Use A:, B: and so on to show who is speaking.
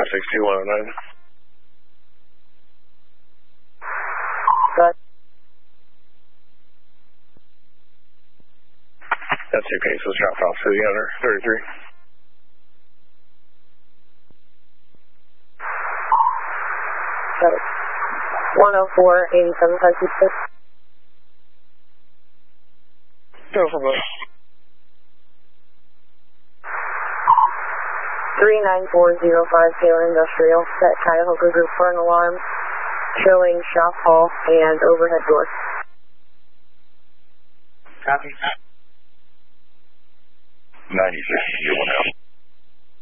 A: 62109.
B: Got
A: That's okay, so shop off to the under 33.
B: Got it. 104-87-526.
A: Go for both.
B: 39405 Taylor Industrial, set Cuyahoga Group for an alarm, showing shop hall and overhead door.
A: Copy. 96, you want out.